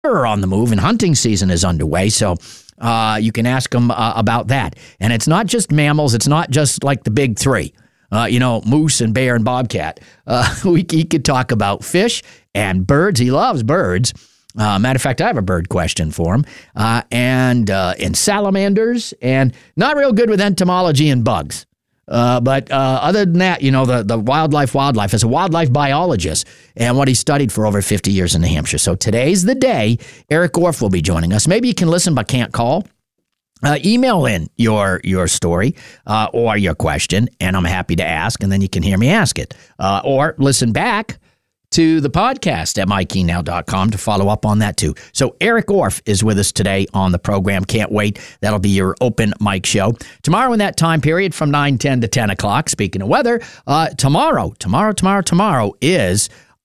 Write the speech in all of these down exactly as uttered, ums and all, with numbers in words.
are on the move and hunting season is underway. So uh, you can ask them uh, about that. And it's not just mammals. It's not just like the big three, uh, you know, moose and bear and bobcat. Uh, we, he could talk about fish and birds. He loves birds. Uh, matter of fact, I have a bird question for him. Uh, and, uh, and salamanders, and not real good with entomology and bugs. Uh, but uh, other than that, you know, the, the wildlife, wildlife is a wildlife biologist and what he studied for over fifty years in New Hampshire. So today's the day. Eric Orff will be joining us. Maybe you can listen but can't call. Uh, email in your your story uh, or your question, and I'm happy to ask, and then you can hear me ask it. Uh, or listen back to the podcast at my key now dot com to follow up on that too. So Eric Orff is with us today on the program. Can't wait. That'll be your open mic show. Tomorrow in that time period from nine ten to ten o'clock, speaking of weather, uh, tomorrow, tomorrow, tomorrow, tomorrow is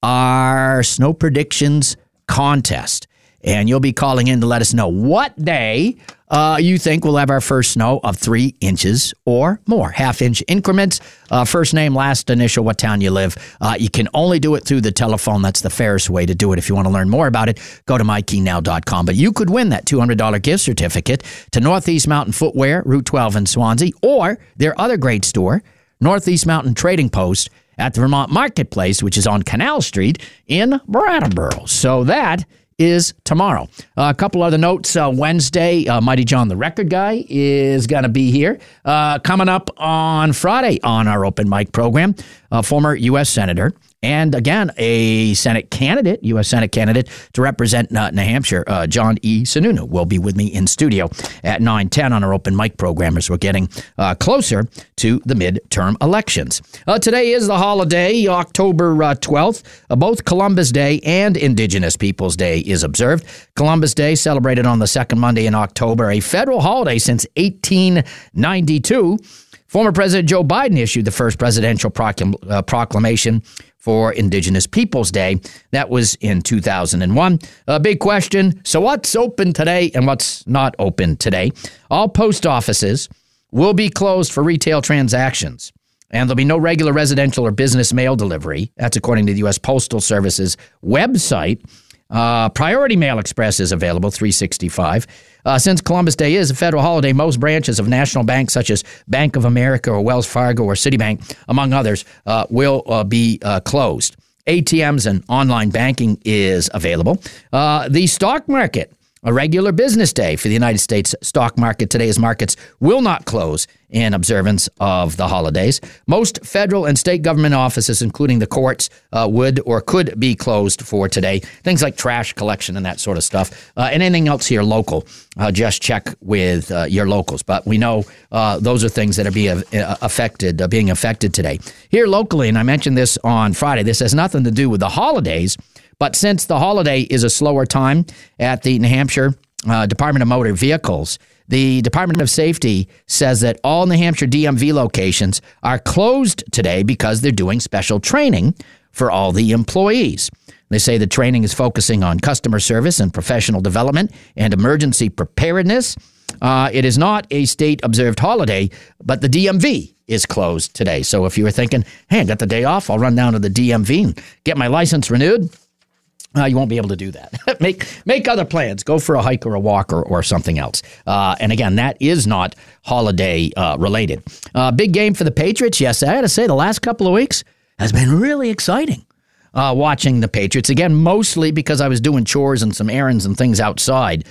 our snow predictions contest. And you'll be calling in to let us know what day uh, you think we'll have our first snow of three inches or more. Half-inch increments, uh, first name, last initial, what town you live. Uh, you can only do it through the telephone. That's the fairest way to do it. If you want to learn more about it, go to my key now dot com. But you could win that two hundred dollars gift certificate to Northeast Mountain Footwear, Route twelve in Swansea, or their other great store, Northeast Mountain Trading Post, at the Vermont Marketplace, which is on Canal Street in Brattleboro. So that is tomorrow. Uh, a couple other notes. Uh, Wednesday, uh, Mighty John the Record Guy is going to be here. Uh, coming up on Friday on our open mic program, uh, former U S Senator and, again, a Senate candidate, U S Senate candidate to represent uh, New Hampshire, uh, John E. Sununu, will be with me in studio at nine ten on our open mic program as we're getting uh, closer to the midterm elections. Uh, today is the holiday, October uh, twelfth. Uh, both Columbus Day and Indigenous Peoples Day is observed. Columbus Day celebrated on the second Monday in October, a federal holiday since eighteen ninety-two. Former President Joe Biden issued the first presidential proclam- uh, proclamation for Indigenous Peoples Day. That was in two thousand one. A big question, so what's open today and what's not open today? All post offices will be closed for retail transactions, and there'll be no regular residential or business mail delivery. That's according to the U S Postal Service's website. Uh, Priority Mail Express is available, three sixty-five. Uh, since Columbus Day is a federal holiday, most branches of national banks such as Bank of America or Wells Fargo or Citibank, among others, uh, will uh, be uh, closed. A T Ms and online banking is available. Uh, the stock market, a regular business day for the United States stock market today, as markets will not close in observance of the holidays. Most federal and state government offices, including the courts, uh, would or could be closed for today. Things like trash collection and that sort of stuff. Uh, and anything else here local, uh, just check with uh, your locals. But we know uh, those are things that are being uh, affected, uh, being affected today. Here locally, and I mentioned this on Friday, this has nothing to do with the holidays, but since the holiday is a slower time at the New Hampshire uh, Department of Motor Vehicles, the Department of Safety says that all New Hampshire D M V locations are closed today because they're doing special training for all the employees. They say the training is focusing on customer service and professional development and emergency preparedness. Uh, it is not a state-observed holiday, but the D M V is closed today. So if you were thinking, hey, I got the day off, I'll run down to the D M V and get my license renewed, Uh, you won't be able to do that. make make other plans. Go for a hike or a walk or, or something else. Uh, and again, that is not holiday uh, related. Uh, big game for the Patriots. Yes, I got to say the last couple of weeks has been really exciting uh, watching the Patriots. Again, mostly because I was doing chores and some errands and things outside,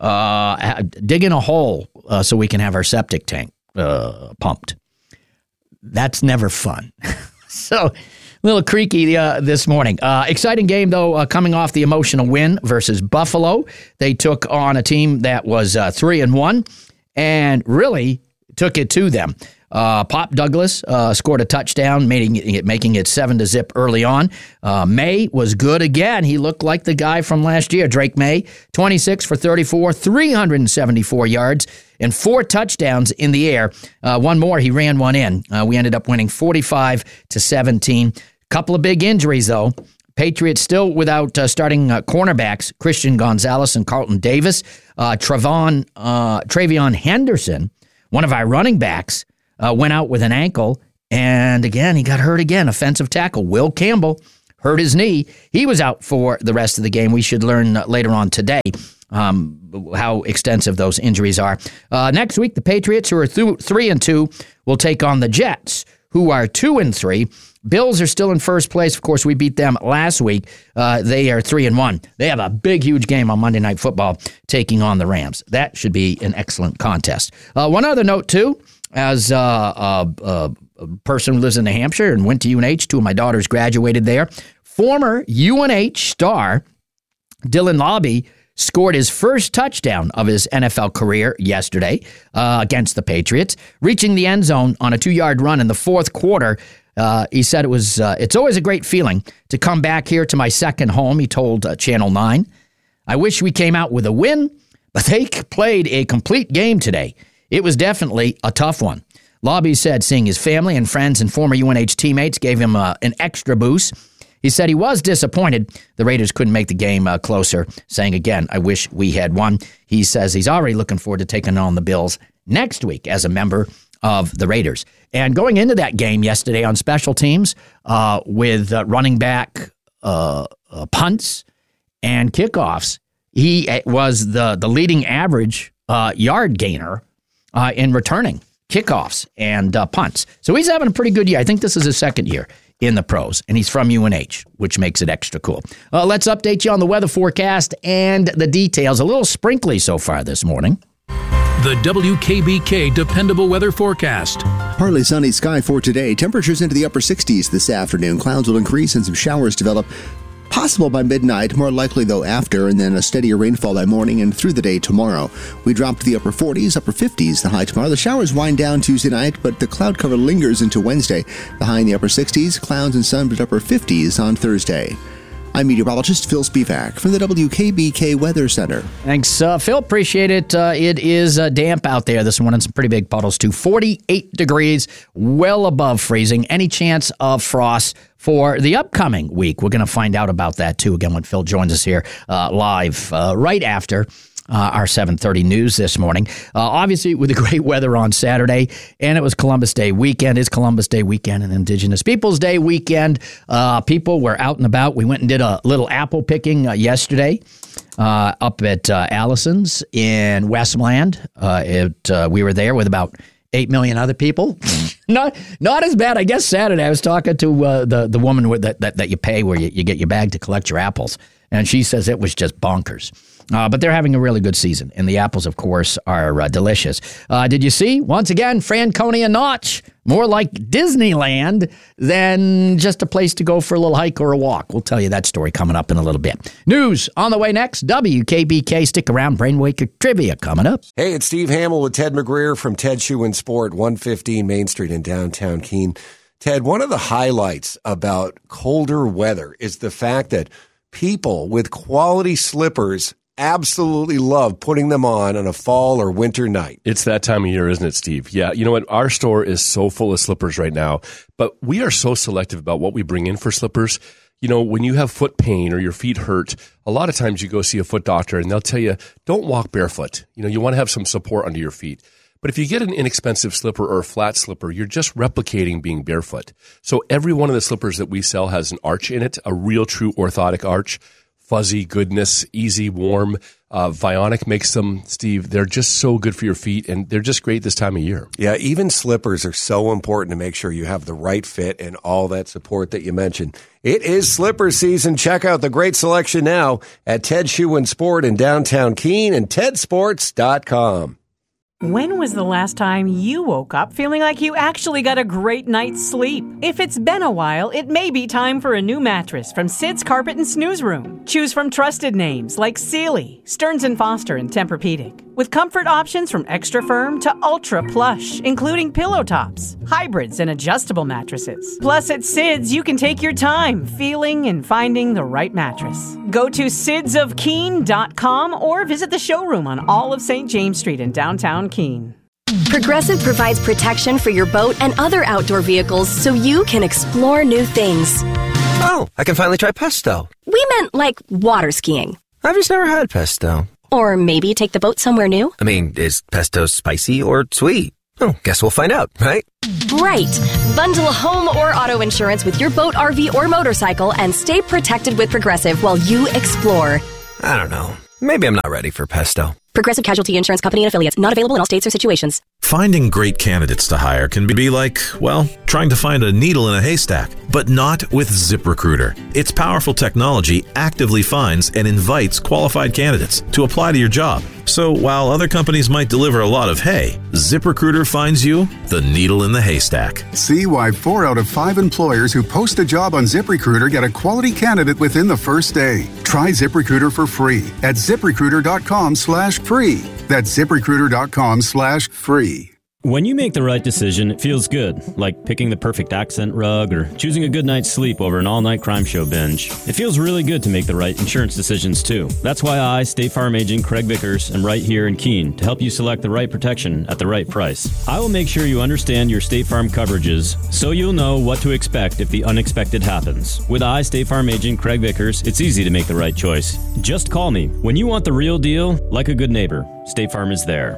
uh, digging a hole uh, so we can have our septic tank uh, pumped. That's never fun. so... A little creaky uh, this morning. Uh, exciting game, though, uh, coming off the emotional win versus Buffalo. They took on a team that was uh, three and one and really took it to them. Uh, Pop Douglas uh, scored a touchdown, making it, making it seven to zip early on. Uh, May was good again. He looked like the guy from last year, Drake May, twenty-six for thirty-four, three hundred seventy-four yards, and four touchdowns in the air. Uh, one more, he ran one in. Uh, we ended up winning forty-five to seventeen. Couple of big injuries, though. Patriots still without uh, starting uh, cornerbacks, Christian Gonzalez and Carlton Davis. Uh, Travon, uh, Travion Henderson, one of our running backs, uh, went out with an ankle. And again, he got hurt again. Offensive tackle Will Campbell hurt his knee. He was out for the rest of the game. We should learn later on today um, how extensive those injuries are. Uh, next week, the Patriots, who are th- three and two, will take on the Jets, who are two and three. Bills are still in first place. Of course, we beat them last week. Uh, they are three and one. They have a big, huge game on Monday Night Football taking on the Rams. That should be an excellent contest. Uh, one other note, too, as uh, uh, uh, a person who lives in New Hampshire and went to U N H, two of my daughters graduated there. Former U N H star Dylan Lobby scored his first touchdown of his N F L career yesterday uh, against the Patriots, reaching the end zone on a two-yard run in the fourth quarter. Uh, he said it was, uh, it's always a great feeling to come back here to my second home, he told uh, Channel nine. I wish we came out with a win, but they played a complete game today. It was definitely a tough one. Lobby said seeing his family and friends and former U N H teammates gave him uh, an extra boost. He said he was disappointed the Raiders couldn't make the game uh, closer, saying again, I wish we had won. He says he's already looking forward to taking on the Bills next week as a member of the Raiders. And going into that game yesterday on special teams uh, with uh, running back uh, uh, punts and kickoffs, he was the, the leading average uh, yard gainer uh, in returning kickoffs and uh, punts. So he's having a pretty good year. I think this is his second year in the pros, and he's from U N H, which makes it extra cool. Uh, let's update you on the weather forecast and the details. A little sprinkly so far this morning. The W K B K Dependable Weather Forecast. Partly sunny sky for today. Temperatures into the upper sixties this afternoon. Clouds will increase and some showers develop. Possible by midnight, more likely though after, and then a steadier rainfall by morning and through the day tomorrow. We drop to the upper forties, upper fifties the high tomorrow. The showers wind down Tuesday night, but the cloud cover lingers into Wednesday. The high in the upper sixties, clouds and sun but upper fifties on Thursday. I'm meteorologist Phil Spivak from the W K B K Weather Center. Thanks, uh, Phil. Appreciate it. Uh, it is uh, damp out there this morning. Some pretty big puddles, too. forty-eight degrees, well above freezing. Any chance of frost for the upcoming week? We're going to find out about that, too, again, when Phil joins us here uh, live uh, right after Uh, our seven thirty news this morning. Uh, obviously, with the great weather on Saturday, and it was Columbus Day weekend. It's Columbus Day weekend and Indigenous Peoples Day weekend. Uh, people were out and about. We went and did a little apple picking uh, yesterday uh, up at uh, Allison's in Westmoreland. Uh, it, uh, we were there with about eight million other people. not not as bad. I guess Saturday I was talking to uh, the, the woman with that, that, that you pay where you, you get your bag to collect your apples, and she says it was just bonkers. Uh, but they're having a really good season, and the apples, of course, are uh, delicious. Uh, did you see, once again, Franconia Notch, more like Disneyland than just a place to go for a little hike or a walk. We'll tell you that story coming up in a little bit. News on the way next, W K B K. Stick around, Brainwaker Trivia coming up. Hey, it's Steve Hamill with Ted McGreer from Ted Shoe and Sport, one fifteen Main Street in downtown Keene. Ted, one of the highlights about colder weather is the fact that people with quality slippers absolutely love putting them on on a fall or winter night. It's that time of year, isn't it, Steve? Yeah, you know what? Our store is so full of slippers right now, but we are so selective about what we bring in for slippers. You know, when you have foot pain or your feet hurt, a lot of times you go see a foot doctor and they'll tell you, don't walk barefoot. You know, you want to have some support under your feet. But if you get an inexpensive slipper or a flat slipper, you're just replicating being barefoot. So every one of the slippers that we sell has an arch in it, a real true orthotic arch. Fuzzy goodness, easy, warm. Uh, Vionic makes them, Steve. They're just so good for your feet, and they're just great this time of year. Yeah, even slippers are so important to make sure you have the right fit and all that support that you mentioned. It is slipper season. Check out the great selection now at Ted Shoe and Sport in downtown Keene and ted sports dot com. When was the last time you woke up feeling like you actually got a great night's sleep? If it's been a while, it may be time for a new mattress from Sid's Carpet and Snooze Room. Choose from trusted names like Sealy, Stearns and Foster, and Tempur-Pedic. With comfort options from extra firm to ultra plush, including pillow tops, hybrids, and adjustable mattresses. Plus, at Sid's, you can take your time feeling and finding the right mattress. Go to sids of keene dot com or visit the showroom on all of Saint James Street in downtown Keene. Progressive provides protection for your boat and other outdoor vehicles so you can explore new things. Oh, I can finally try pesto. We meant like water skiing. I've just never had pesto. Or maybe take the boat somewhere new. I mean, is pesto spicy or sweet? Oh, guess we'll find out, right? Right. Bundle home or auto insurance with your boat, R V, or motorcycle and stay protected with Progressive while you explore. I don't know. Maybe I'm not ready for pesto. Progressive Casualty Insurance Company and Affiliates. Not available in all states or situations. Finding great candidates to hire can be like, well, trying to find a needle in a haystack, but not with ZipRecruiter. Its powerful technology actively finds and invites qualified candidates to apply to your job. So while other companies might deliver a lot of hay, ZipRecruiter finds you the needle in the haystack. See why four out of five employers who post a job on ZipRecruiter get a quality candidate within the first day. Try ZipRecruiter for free at ZipRecruiter.com slash free. That's ZipRecruiter.com slash free. When you make the right decision, it feels good, like picking the perfect accent rug or choosing a good night's sleep over an all-night crime show binge. It feels really good to make the right insurance decisions, too. That's why I, State Farm Agent Craig Vickers, am right here in Keene to help you select the right protection at the right price. I will make sure you understand your State Farm coverages so you'll know what to expect if the unexpected happens. With I, State Farm Agent Craig Vickers, it's easy to make the right choice. Just call me. When you want the real deal, like a good neighbor, State Farm is there.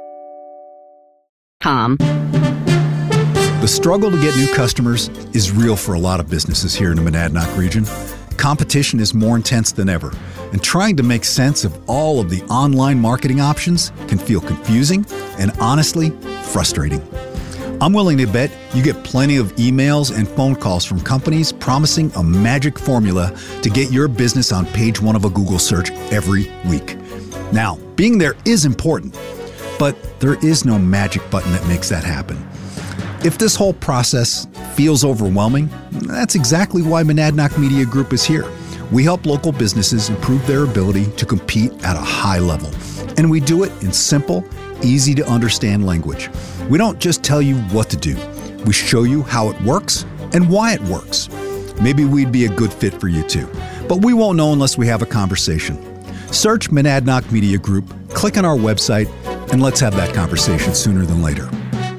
Com. The struggle to get new customers is real for a lot of businesses here in the Monadnock region. Competition is more intense than ever, and trying to make sense of all of the online marketing options can feel confusing and honestly frustrating. I'm willing to bet you get plenty of emails and phone calls from companies promising a magic formula to get your business on page one of a Google search every week. Now, being there is important, but there is no magic button that makes that happen. If this whole process feels overwhelming, that's exactly why Monadnock Media Group is here. We help local businesses improve their ability to compete at a high level. And we do it in simple, easy to understand language. We don't just tell you what to do. We show you how it works and why it works. Maybe we'd be a good fit for you too, but we won't know unless we have a conversation. Search Monadnock Media Group, click on our website, and let's have that conversation sooner than later.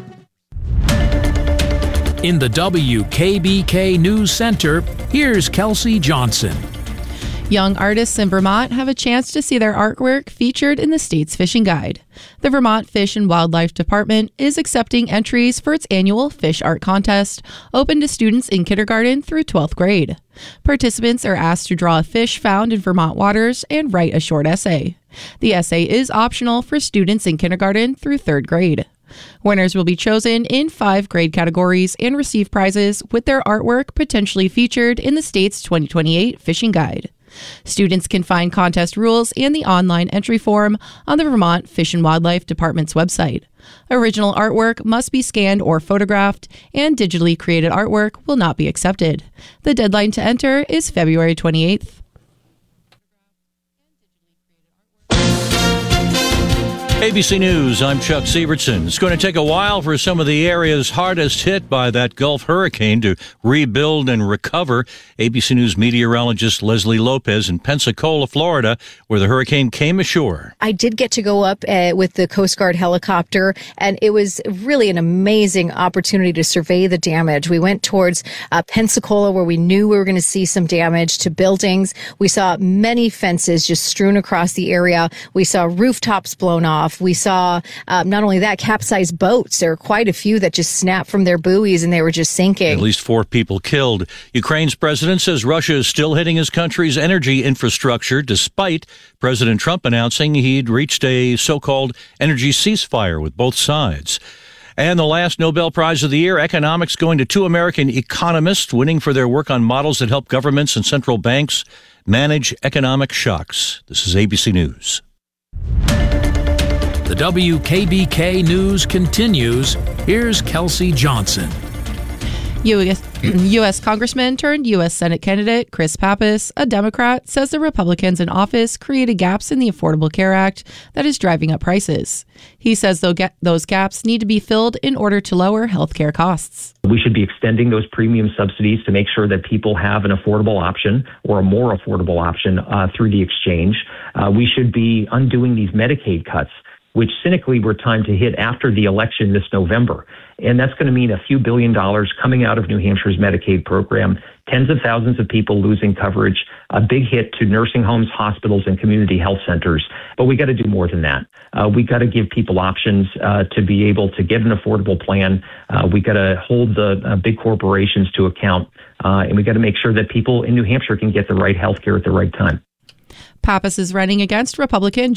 In the W K B K News Center, here's Kelsey Johnson. Young artists in Vermont have a chance to see their artwork featured in the state's fishing guide. The Vermont Fish and Wildlife Department is accepting entries for its annual Fish Art Contest, open to students in kindergarten through twelfth grade. Participants are asked to draw a fish found in Vermont waters and write a short essay. The essay is optional for students in kindergarten through third grade. Winners will be chosen in five grade categories and receive prizes with their artwork potentially featured in the state's twenty twenty-eight Fishing Guide. Students can find contest rules and the online entry form on the Vermont Fish and Wildlife Department's website. Original artwork must be scanned or photographed, and digitally created artwork will not be accepted. The deadline to enter is February twenty-eighth. A B C News, I'm Chuck Sievertson. It's going to take a while for some of the areas hardest hit by that Gulf hurricane to rebuild and recover. A B C News meteorologist Leslie Lopez in Pensacola, Florida, where the hurricane came ashore. I did get to go up uh, with the Coast Guard helicopter, and it was really an amazing opportunity to survey the damage. We went towards uh, Pensacola, where we knew we were going to see some damage to buildings. We saw many fences just strewn across the area. We saw rooftops blown off. We saw um, not only that, capsized boats. There were quite a few that just snapped from their buoys and they were just sinking. At least four people killed. Ukraine's president says Russia is still hitting his country's energy infrastructure, despite President Trump announcing he'd reached a so-called energy ceasefire with both sides. And the last Nobel Prize of the year, economics, going to two American economists winning for their work on models that help governments and central banks manage economic shocks. This is A B C News. The W K B K News continues. Here's Kelsey Johnson. U S U S Congressman turned U S Senate candidate Chris Pappas, a Democrat, says the Republicans in office created gaps in the Affordable Care Act that is driving up prices. He says those gaps need to be filled in order to lower health care costs. We should be extending those premium subsidies to make sure that people have an affordable option or a more affordable option uh, through the exchange. Uh, we should be undoing these Medicaid cuts which cynically we're timed to hit after the election this November. And that's going to mean a few billion dollars coming out of New Hampshire's Medicaid program, tens of thousands of people losing coverage, a big hit to nursing homes, hospitals, and community health centers. But we got to do more than that. Uh, we got to give people options uh, to be able to get an affordable plan. Uh, we got to hold the uh, big corporations to account, uh, and we got to make sure that people in New Hampshire can get the right health care at the right time. Pappas is running against Republican